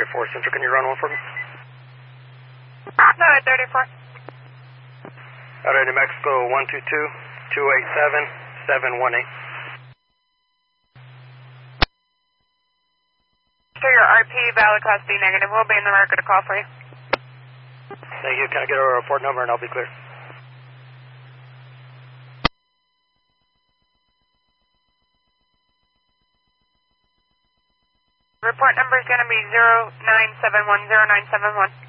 934 Central, can you run one for me? 934. Alright, New Mexico 122-287-718. Sir, your RP valid class B negative. We'll be in the market to call for you. Thank you. Can I get a report number and I'll be clear? Report number is going to be 09710971.